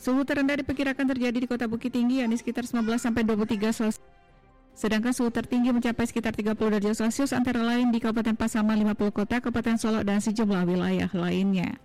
Suhu terendah diperkirakan terjadi di Kota Bukit Tinggi, yakni sekitar 19-23 Celcius. Sedangkan suhu tertinggi mencapai sekitar 30 derajat Celcius antara lain di Kabupaten Pasaman 50 kota, Kabupaten Solok, dan sejumlah wilayah lainnya.